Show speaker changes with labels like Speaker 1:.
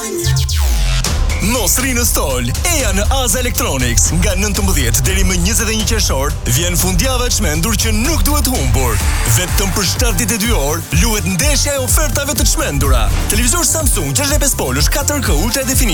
Speaker 1: Mos rri në stol, eja në Aza Electronics. Nga 19 deri më 21 qershor vjen fundjava e çmendur që nuk duhet humbur. Vetëm për 72 orë luhet ndeshja e ofertave të çmendura. Televizor Samsung 65 polësh 4K Ultra Definition